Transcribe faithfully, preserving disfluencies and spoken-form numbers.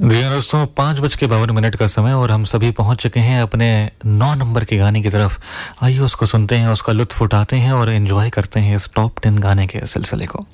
जी हाँ दोस्तों, पाँच बज के बावन मिनट का समय और हम सभी पहुंच चुके हैं अपने नौ नंबर के गाने की तरफ। आइए उसको सुनते हैं, उसका लुत्फ उठाते हैं और एंजॉय करते हैं इस टॉप टेन गाने के सिलसिले को।